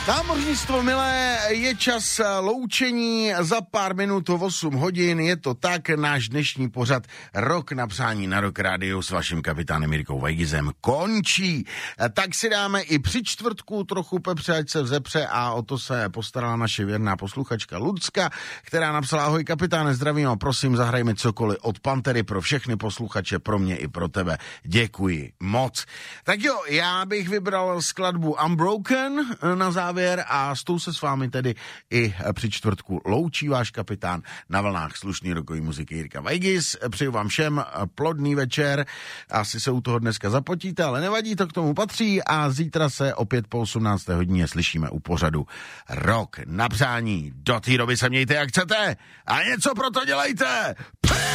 Námořnictvo milé, je čas loučení za pár minut o 8 hodin, je to tak, náš dnešní pořad Rok na přání na Rock Radio s vaším kapitánem Jirkou Vajgizem končí. Tak si dáme i při čtvrtku trochu pepře, ať se vzepře, a o to se postarala naše věrná posluchačka Lucka, která napsala: ahoj kapitáne, zdravím a prosím, zahrajme cokoliv od Pantery pro všechny posluchače, pro mě i pro tebe. Děkuji moc. Tak jo, já bych vybral skladbu Unbroken na závěr a s tou se s vámi tedy i při čtvrtku loučí váš kapitán na vlnách slušný rokový muziky Jirka Vajgiz. Přeju vám všem plodný večer, asi se u toho dneska zapotíte, ale nevadí, to k tomu patří, a zítra se opět po 18. hodině slyšíme u pořadu Rok na přání. Do té doby se mějte jak chcete a něco pro to dělejte!